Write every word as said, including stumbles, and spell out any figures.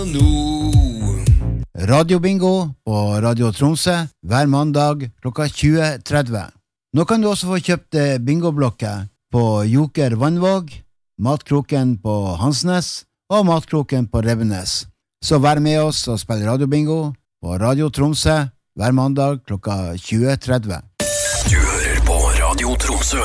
Radiobingo på Radio Tromsø hver mandag klokka tjue tretti. Nå kan du også få kjøpt bingoblokker på Joker Vannvåg, Matkroken på Hansnes og Matkroken på Revenes. Så vær med oss og spill radiobingo på Radio Tromsø hver mandag klokka tjue tretti. Du hører på Radio Tromsø.